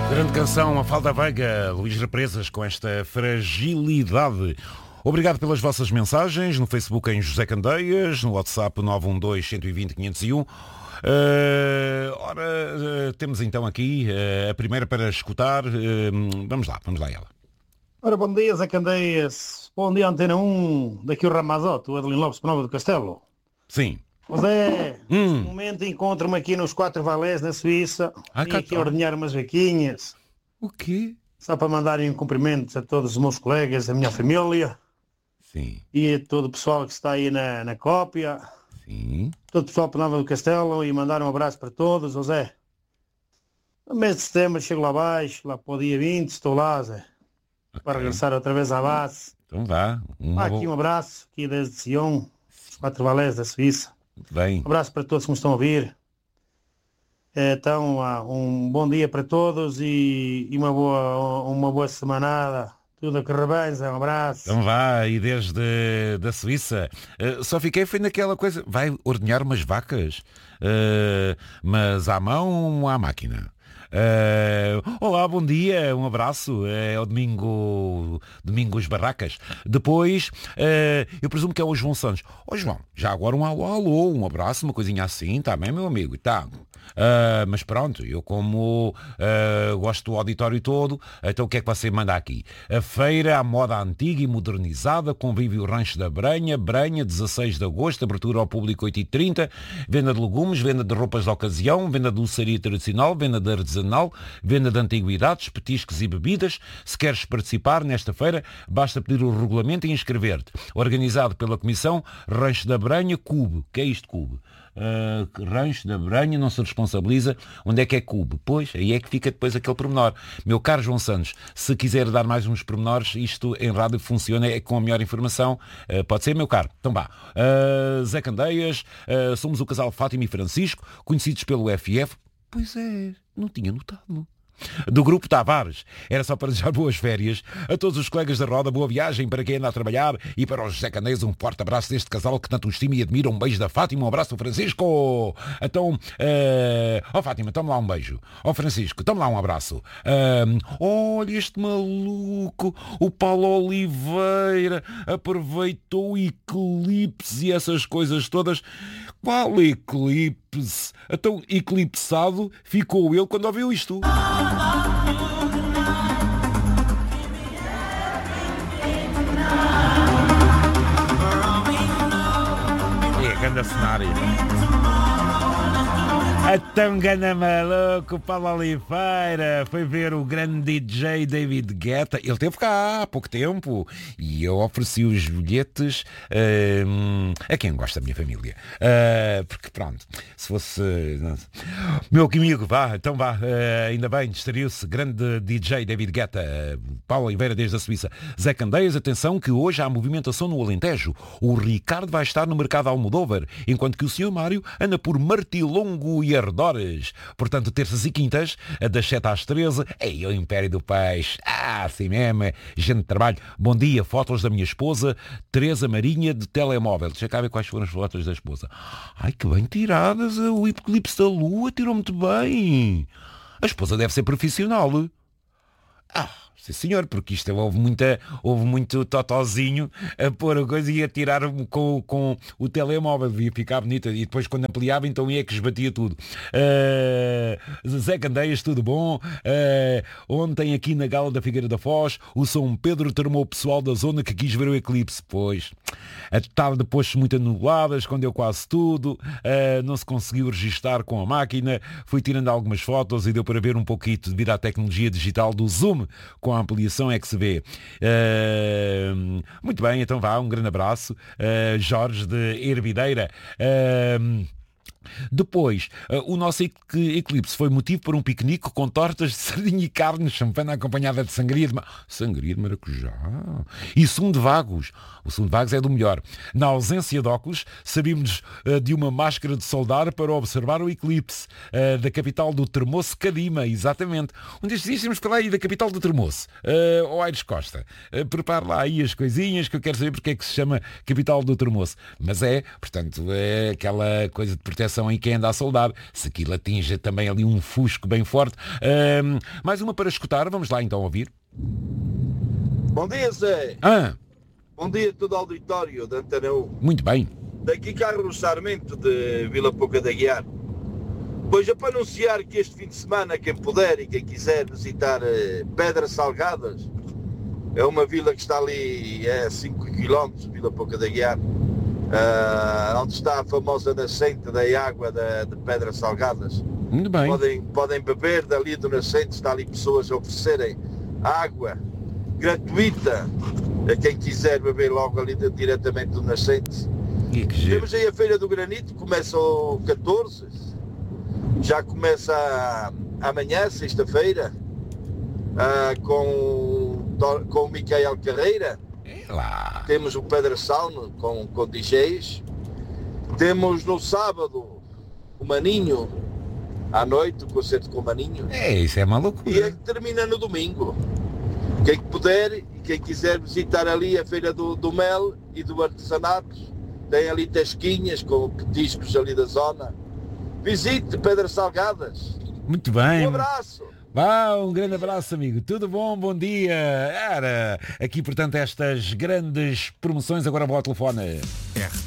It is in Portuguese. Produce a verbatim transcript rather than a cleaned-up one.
Grande canção, a Falda Veiga, Luís Represas, com esta fragilidade. Obrigado pelas vossas mensagens, no Facebook em José Candeias, no WhatsApp nove um dois, um dois zero, quinhentos e um. Uh, ora, uh, temos então aqui uh, a primeira para escutar. Uh, vamos lá, vamos lá ela. Ora, bom dia, Zé Candeias. Bom dia, Antena um, daqui o Ramazote, o Adelino Lopes, Penalva do Castelo. Sim. José, Hum. neste momento encontro-me aqui nos Quatro Valés, na Suíça. Ah, Vim cá aqui tá. ordenhar umas vaquinhas, O quê? só para mandarem um cumprimento a todos os meus colegas, a minha família Sim, e a todo o pessoal que está aí na, na cópia, sim. todo o pessoal de Penalva do Castelo, e mandar um abraço para todos, José. No mês de setembro chego lá abaixo, lá para o dia vinte, estou lá, Zé, para Ok. regressar outra vez à base. Então vá. Um Ah, aqui um abraço, aqui desde Sion, os Quatro Valés da Suíça. Muito bem. Um abraço para todos que me estão a ouvir. Então, ah, um bom dia para todos e, e uma, boa, uma boa semanada. Tudo a correr bem, Zé, um abraço. Então vá, e desde da Suíça. Uh, só fiquei foi naquela coisa. Vai ordenhar umas vacas, uh, mas à mão ou à máquina? Uh, olá, bom dia, um abraço. É o domingo, domingo as barracas. Depois, uh, eu presumo que é o João Santos. Ó João, já agora um alô, alô, um abraço, uma coisinha assim, tá bem, meu amigo? Tá. Uh, mas pronto, eu como uh, gosto do auditório todo, então o que é que você manda aqui? A feira à moda antiga e modernizada, convívio Rancho da Branha, Branha, dezasseis de agosto, abertura ao público oito e trinta, venda de legumes, venda de roupas de ocasião, venda de doçaria tradicional, venda de artesanal, venda de antiguidades, petiscos e bebidas. Se queres participar nesta feira, basta pedir o regulamento e inscrever-te. Organizado pela Comissão Rancho da Branha, Cube. O que é isto, Cube? Uh, Rancho da Branha não se responsabiliza onde é que é Cube. Pois, aí é que fica depois aquele pormenor. Meu caro João Santos, se quiser dar mais uns pormenores, isto em rádio funciona é com a melhor informação. Uh, pode ser, meu caro? Então vá. Uh, Zé Candeias, uh, somos o casal Fátima e Francisco, conhecidos pelo F F. Pois é, não tinha notado. Do Grupo Tavares. Era só para desejar boas férias a todos os colegas da roda, boa viagem para quem anda a trabalhar, e para os José Candeias um forte abraço deste casal que tanto estima e admira. Um beijo da Fátima, um abraço do Francisco. Então, ó uh... oh, Fátima, toma lá um beijo. Ó oh, Francisco, toma lá um abraço. Uh... Olha este maluco, o Paulo Oliveira, aproveitou o eclipse e essas coisas todas. Qual eclipse? Então, eclipsado ficou ele quando ouviu isto. É, grande cenário. A tão gana maluco, Paulo Oliveira foi ver o grande D J David Guetta. Ele esteve cá há pouco tempo e eu ofereci os bilhetes uh, a quem gosta da minha família. Uh, porque pronto, se fosse... Meu amigo, vá, então vá, uh, ainda bem, destariu-se, grande D J David Guetta, uh, Paulo Oliveira desde a Suíça. Zé Candeias, atenção que hoje há movimentação no Alentejo. O Ricardo vai estar no mercado Almodóvar, enquanto que o senhor Mário anda por Martilongo e arredores. Portanto, terças e quintas, das sete às treze, é o Império do Peixe. Ah, assim mesmo, gente de trabalho. Bom dia, fotos da minha esposa, Teresa Marinha, de telemóvel. Deixa cá ver quais foram as fotos da esposa. Ai, que bem tiradas, o eclipse da lua tirou muito bem. A esposa deve ser profissional. Ah, sim senhor, porque isto houve, muita, houve muito totozinho a pôr a coisa e a tirar com, com o telemóvel, ia ficar bonita, e depois quando ampliava então ia que esbatia tudo. Uh, Zé Candeias, tudo bom? Uh, ontem aqui na Gala da Figueira da Foz, o São Pedro termou o pessoal da zona que quis ver o eclipse. Pois, a tarde depois muito nublada, escondeu quase tudo, uh, não se conseguiu registar com a máquina, fui tirando algumas fotos e deu para ver um pouquinho devido à tecnologia digital do zoom, com a ampliação é que se vê. Uh, muito bem, então vá, um grande abraço. Uh, Jorge de Hervideira. Uh, Depois, uh, o nosso eclipse foi motivo para um piquenique com tortas de sardinha e carne, champanhe acompanhada de sangria de, ma... sangria de maracujá e sumo de vagos. O sumo de vagos é do melhor. Na ausência de óculos, sabíamos uh, de uma máscara de soldar para observar o eclipse uh, da capital do Termoço, Cadima, exatamente. Um destes dias temos que falar aí da capital do Termoço, uh, ou Aires Costa. Uh, prepare lá aí as coisinhas que eu quero saber porque é que se chama capital do Termoço. Mas é, portanto, é aquela coisa de proteção atenção em quem anda a soldar, se aquilo atinge também ali um fusco bem forte. Um, mais uma para escutar, vamos lá então ouvir. Bom dia, Zé. Ah, Bom dia a todo o auditório da Antena um. muito bem. Daqui Carlos Sarmento, de Vila Pouca da Guiar. Pois é para anunciar que este fim de semana, quem puder e quem quiser visitar eh, Pedras Salgadas, é uma vila que está ali a cinco quilómetros de Vila Pouca da Guiar, uh, onde está a famosa nascente da água de, de Pedras Salgadas. Muito bem. Podem, podem beber dali do nascente, está ali pessoas a oferecerem água gratuita a quem quiser beber logo ali de, diretamente do nascente. E que giro. Temos aí a Feira do Granito, começa o catorze, já começa amanhã, sexta-feira, uh, com, com o Micael Carreira. É lá. Temos o Pedra Salmo com, com D Js. Temos no sábado o Maninho, à noite, o concerto com o Maninho. É, isso é maluco. E é que termina no domingo. Quem puder e quem quiser visitar ali a Feira do, do Mel e do Artesanato, tem ali tasquinhas com petiscos ali da zona. Visite Pedras Salgadas. Muito bem. Um abraço. Vá, um grande abraço, amigo. Tudo bom? Bom dia. Era aqui, portanto, estas grandes promoções. Agora vou ao telefone.